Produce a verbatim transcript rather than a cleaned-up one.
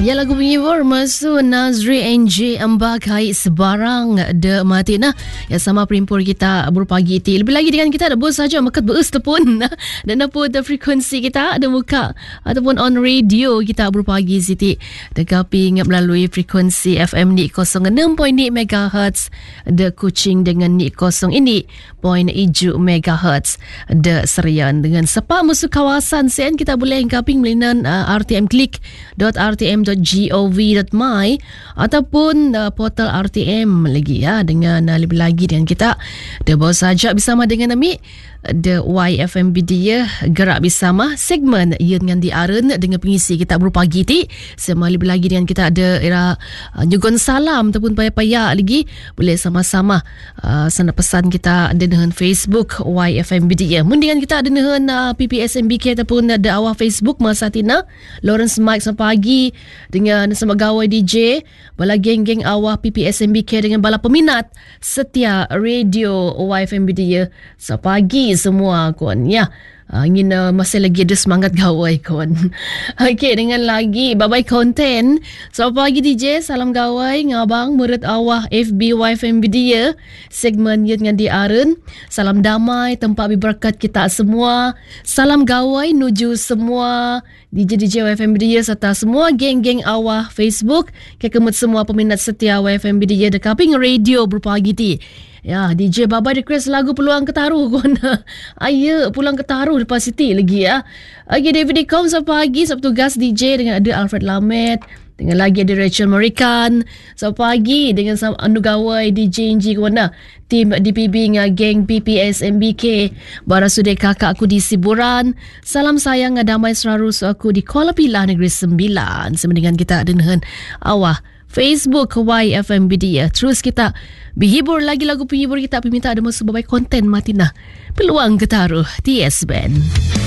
Ya lagu penghibur Masu Nazri N J Ambak Hai Sebarang De Matina. Ya sama perimpur kita berpagi ti. Lebih lagi dengan kita ada bos saja makat beus tepun. Dan apa ada frekuensi kita ada muka ataupun on radio kita berpagi siti. Dekapi melalui frekuensi F M ni kosong enam perpuluhan enam megahertz de Kuching dengan ni kosong ini point tujuh megahertz de Serian. Dengan sepak musuh kawasan sen kita boleh engkaping melinan uh, r t m click dot r t m dot gov dot my ataupun uh, portal R T M lagi ya, dengan uh, lebih lagi dengan kita de bawa saja bersama dengan kami The Y F M B dia gerak bersama segmen ia dengan diaren dengan pengisi kita berpagi ti. Semua lebih lagi dengan kita ada era uh, nyugun salam ataupun paya-paya lagi boleh sama-sama uh, sana pesan kita ada dengan Facebook Y F M B dia. Mun dengan kita ada dengan uh, P P S M B K ataupun ada awal Facebook Masa Tina Lawrence Mike selamat pagi dengan semua gawai D J bala geng-geng awal P P S M B K dengan bala peminat setia radio Y F M B dia. Selamat pagi semua kawan ya. Uh, ingin uh, masih lagi ada semangat gawai kawan. Okey, dengan lagi babai konten. Selamat pagi D J, salam gawai ngabang murid awah F B Y F M B dia. Segmen yang dengan diaren. Salam damai tempat berberkat kita semua. Salam gawai nuju semua D J D J Y F M B dia serta semua geng-geng awah Facebook. Kekemut semua peminat setia Y F M B dia dekaping radio berpagi ti. Ya, D J Baba request lagu Peluang Ketaru kon. Ayo Pulang Ketaru depan Siti lagi ya. Okey, David Ecom selamat pagi, selamat tugas D J dengan ada Alfred Lamet, dengan lagi ada Rachel Merikan. Selamat pagi dengan sama anu gawai D J Inji kawana. Tim D P B dengan geng P P S M B K. Barasude kakak aku di Siburan. Salam sayang damai serarus aku di Kuala Pilah Negeri Sembilan. Sama dengan kita ada dengan awah Facebook Y F M B dia. Terus kita berhibur lagi lagu penghibur kita. Peminta ada masuk babai konten Matina Peluang Ketaruh T S Band.